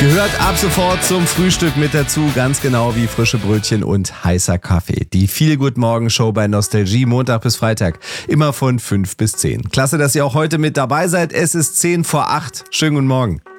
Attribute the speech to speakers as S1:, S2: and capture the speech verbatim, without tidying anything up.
S1: Gehört ab sofort zum Frühstück mit dazu, ganz genau wie frische Brötchen und heißer Kaffee. Die Feel-Good-Morgen-Show bei Nostalgie, Montag bis Freitag, immer von fünf bis zehn. Klasse, dass ihr auch heute mit dabei seid. Es ist zehn vor acht. Schönen guten Morgen.